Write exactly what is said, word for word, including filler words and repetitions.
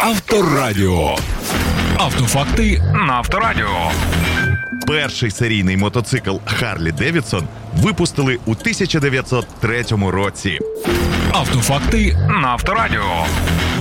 Авторадіо. Автофакти на Авторадіо. Перший серійний мотоцикл Харлі Девідсон випустили у тисяча дев'ятсот третьому році. Автофакти на Авторадіо.